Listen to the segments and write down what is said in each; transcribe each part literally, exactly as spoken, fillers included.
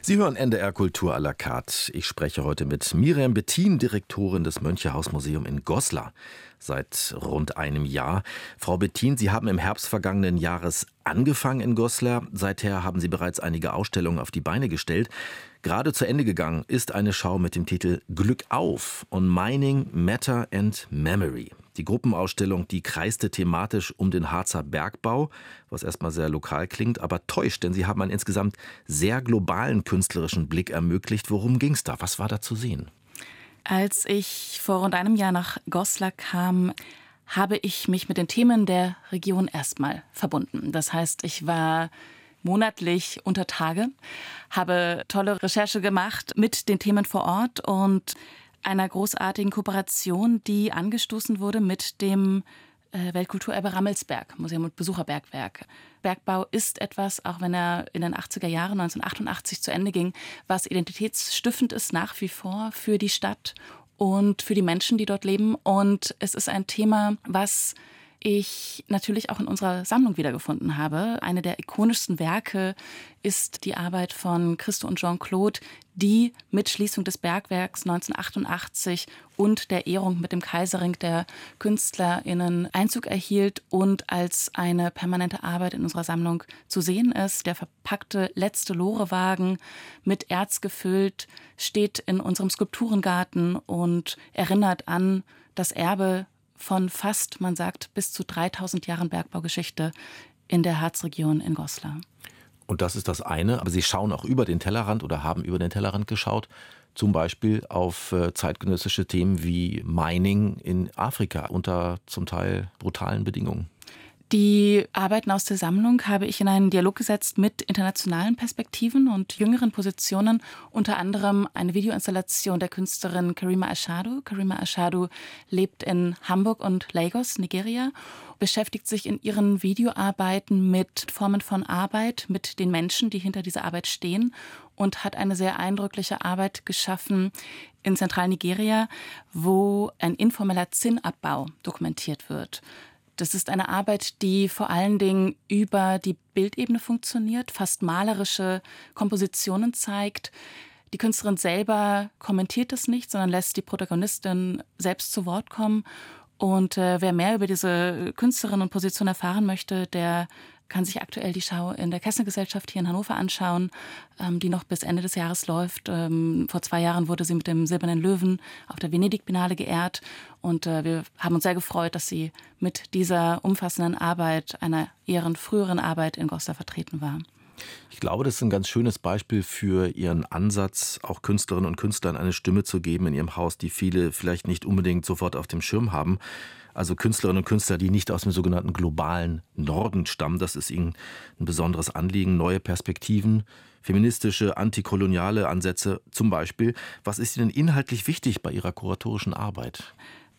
Sie hören N D R Kultur à la carte. Ich spreche heute mit Miriam Bettin, Direktorin des Mönchehaus-Museum in Goslar, seit rund einem Jahr. Frau Bettin, Sie haben im Herbst vergangenen Jahres angefangen in Goslar. Seither haben Sie bereits einige Ausstellungen auf die Beine gestellt. Gerade zu Ende gegangen ist eine Schau mit dem Titel Glück auf on Mining, Matter and Memory. Die Gruppenausstellung, die kreiste thematisch um den Harzer Bergbau, was erstmal sehr lokal klingt, aber täuscht, denn Sie haben einen insgesamt sehr globalen künstlerischen Blick ermöglicht. Worum ging es da? Was war da zu sehen? Als ich vor rund einem Jahr nach Goslar kam, habe ich mich mit den Themen der Region erstmal verbunden. Das heißt, ich war monatlich unter Tage, habe tolle Recherche gemacht mit den Themen vor Ort und einer großartigen Kooperation, die angestoßen wurde mit dem Weltkulturerbe Rammelsberg, Museum und Besucherbergwerk. Bergbau ist etwas, auch wenn er in den achtziger Jahren neunzehnhundertachtundachtzig zu Ende ging, was identitätsstiftend ist nach wie vor für die Stadt und für die Menschen, die dort leben. Und es ist ein Thema, was ich natürlich auch in unserer Sammlung wiedergefunden habe. Eine der ikonischsten Werke ist die Arbeit von Christo und Jean-Claude, die mit Schließung des Bergwerks neunzehnhundertachtundachtzig und der Ehrung mit dem Kaiserring der KünstlerInnen Einzug erhielt und als eine permanente Arbeit in unserer Sammlung zu sehen ist. Der verpackte letzte Lorewagen mit Erz gefüllt steht in unserem Skulpturengarten und erinnert an das Erbe von fast, man sagt, bis zu dreitausend Jahren Bergbaugeschichte in der Harzregion in Goslar. Und das ist das eine, aber Sie schauen auch über den Tellerrand oder haben über den Tellerrand geschaut, zum Beispiel auf zeitgenössische Themen wie Mining in Afrika unter zum Teil brutalen Bedingungen. Die Arbeiten aus der Sammlung habe ich in einen Dialog gesetzt mit internationalen Perspektiven und jüngeren Positionen, unter anderem eine Videoinstallation der Künstlerin Karima Ashadu. Karima Ashadu lebt in Hamburg und Lagos, Nigeria, beschäftigt sich in ihren Videoarbeiten mit Formen von Arbeit, mit den Menschen, die hinter dieser Arbeit stehen und hat eine sehr eindrückliche Arbeit geschaffen in Zentralnigeria, wo ein informeller Zinnabbau dokumentiert wird. Das ist eine Arbeit, die vor allen Dingen über die Bildebene funktioniert, fast malerische Kompositionen zeigt. Die Künstlerin selber kommentiert das nicht, sondern lässt die Protagonistin selbst zu Wort kommen. Und äh, wer mehr über diese Künstlerin und Position erfahren möchte, der kann sich aktuell die Schau in der Kessner-Gesellschaft hier in Hannover anschauen, ähm, die noch bis Ende des Jahres läuft. Ähm, vor zwei Jahren wurde sie mit dem Silbernen Löwen auf der Venedig-Biennale geehrt. Und äh, wir haben uns sehr gefreut, dass sie mit dieser umfassenden Arbeit, einer ihren früheren Arbeit in Goslar vertreten war. Ich glaube, das ist ein ganz schönes Beispiel für Ihren Ansatz, auch Künstlerinnen und Künstlern eine Stimme zu geben in Ihrem Haus, die viele vielleicht nicht unbedingt sofort auf dem Schirm haben. Also Künstlerinnen und Künstler, die nicht aus dem sogenannten globalen Norden stammen. Das ist Ihnen ein besonderes Anliegen. Neue Perspektiven, feministische, antikoloniale Ansätze zum Beispiel. Was ist Ihnen inhaltlich wichtig bei Ihrer kuratorischen Arbeit?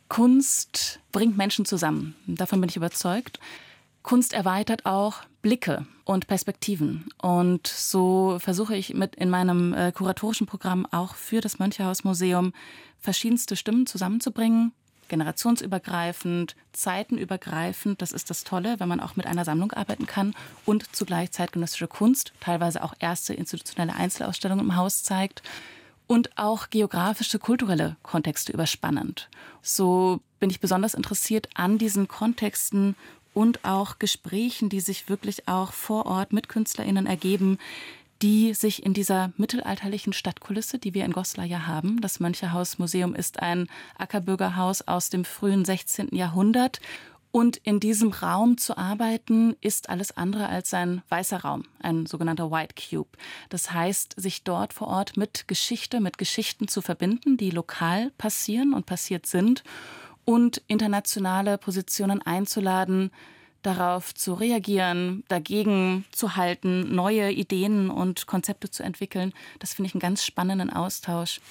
Kunst bringt Menschen zusammen. Davon bin ich überzeugt. Kunst erweitert auch Blicke und Perspektiven. Und so versuche ich mit in meinem äh, kuratorischen Programm auch für das Mönchehaus-Museum verschiedenste Stimmen zusammenzubringen, generationsübergreifend, zeitenübergreifend. Das ist das Tolle, wenn man auch mit einer Sammlung arbeiten kann und zugleich zeitgenössische Kunst, teilweise auch erste institutionelle Einzelausstellungen im Haus zeigt. Und auch geografische, kulturelle Kontexte überspannend. So bin ich besonders interessiert an diesen Kontexten und auch Gesprächen, die sich wirklich auch vor Ort mit KünstlerInnen ergeben, die sich in dieser mittelalterlichen Stadtkulisse, die wir in Goslar ja haben, das Mönchehaus-Museum ist ein Ackerbürgerhaus aus dem frühen sechzehnten Jahrhundert. Und in diesem Raum zu arbeiten, ist alles andere als ein weißer Raum, ein sogenannter White Cube. Das heißt, sich dort vor Ort mit Geschichte, mit Geschichten zu verbinden, die lokal passieren und passiert sind, und internationale Positionen einzuladen, darauf zu reagieren, dagegen zu halten, neue Ideen und Konzepte zu entwickeln. Das finde ich einen ganz spannenden Austausch.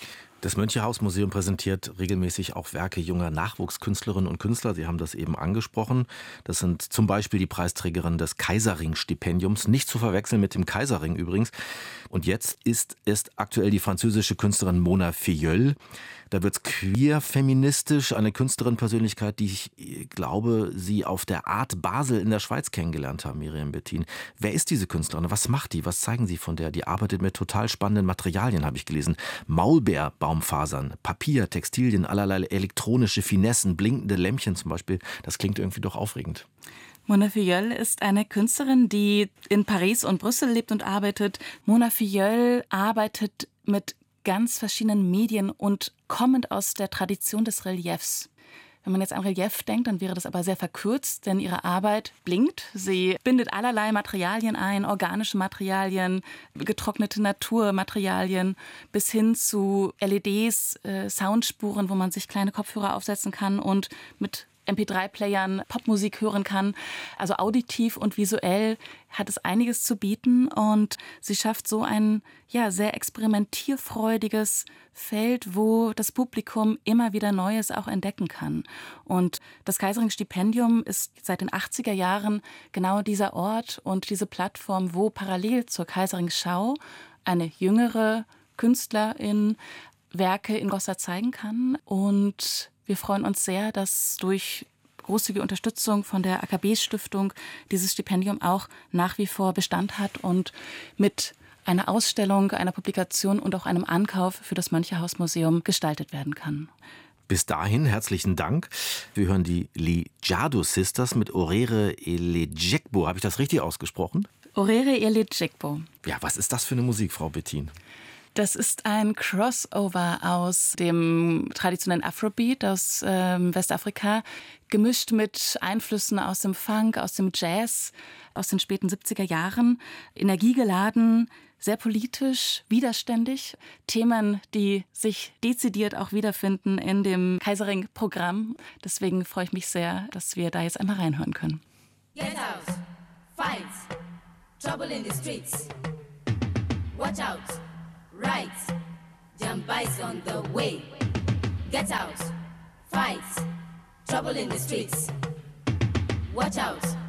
Das Mönchehaus-Museum präsentiert regelmäßig auch Werke junger Nachwuchskünstlerinnen und Künstler. Sie haben das eben angesprochen. Das sind zum Beispiel die Preisträgerin des Kaiserring-Stipendiums, nicht zu verwechseln mit dem Kaiserring übrigens. Und jetzt ist es aktuell die französische Künstlerin Mona Filleul. Da wird es queer-feministisch, eine Künstlerin-Persönlichkeit, die ich glaube, Sie auf der Art Basel in der Schweiz kennengelernt haben, Miriam Bettin. Wer ist diese Künstlerin? Was macht die? Was zeigen Sie von der? Die arbeitet mit total spannenden Materialien, habe ich gelesen. Maulbeerbaumfasern, Papier, Textilien, allerlei elektronische Finessen, blinkende Lämpchen zum Beispiel. Das klingt irgendwie doch aufregend. Mona Filleul ist eine Künstlerin, die in Paris und Brüssel lebt und arbeitet. Mona Filleul arbeitet mit ganz verschiedenen Medien und kommend aus der Tradition des Reliefs. Wenn man jetzt an Relief denkt, dann wäre das aber sehr verkürzt, denn ihre Arbeit blinkt. Sie bindet allerlei Materialien ein, organische Materialien, getrocknete Naturmaterialien, bis hin zu L E Ds, äh, Soundspuren, wo man sich kleine Kopfhörer aufsetzen kann und mit M P drei Playern Popmusik hören kann. Also auditiv und visuell hat es einiges zu bieten und sie schafft so ein ja, sehr experimentierfreudiges Feld, wo das Publikum immer wieder Neues auch entdecken kann. Und das Kaiserring-Stipendium ist seit den achtziger Jahren genau dieser Ort und diese Plattform, wo parallel zur Kaiserring-Schau eine jüngere Künstlerin Werke in Goslar zeigen kann. Und wir freuen uns sehr, dass durch großzügige Unterstützung von der A K B-Stiftung dieses Stipendium auch nach wie vor Bestand hat und mit einer Ausstellung, einer Publikation und auch einem Ankauf für das Mönchehaus-Museum gestaltet werden kann. Bis dahin herzlichen Dank. Wir hören die Lijado Sisters mit Orere Elejekbo. Habe ich das richtig ausgesprochen? Orere Elejekbo. Ja, was ist das für eine Musik, Frau Bettin? Das ist ein Crossover aus dem traditionellen Afrobeat aus ähm, Westafrika, gemischt mit Einflüssen aus dem Funk, aus dem Jazz, aus den späten siebziger Jahren. Energiegeladen, sehr politisch, widerständig. Themen, die sich dezidiert auch wiederfinden in dem Kaiserring-Programm. Deswegen freue ich mich sehr, dass wir da jetzt einmal reinhören können. Get out, fight, trouble in the streets. Watch out. Right, Jamba's on the way. Get out, fight, trouble in the streets. Watch out.